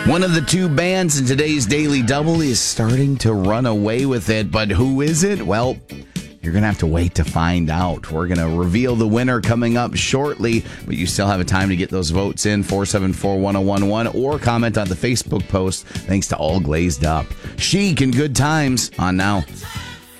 One of the two bands in today's Daily Double is starting to run away with it, but who is it? Well, you're going to have to wait to find out. We're going to reveal the winner coming up shortly, but you still have a time to get those votes in, 474-1011, or comment on the Facebook post, thanks to All Glazed Up. Chic and Good Times on Now.